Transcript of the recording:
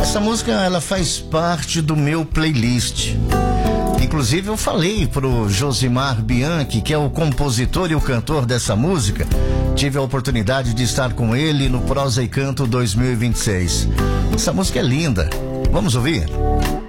Essa música, ela faz parte do meu playlist. Inclusive eu falei pro Josimar Bianchi, que é o compositor e o cantor dessa música. Tive a oportunidade de estar com ele no Prosa e Canto 2026. Essa música é linda. Vamos ouvir?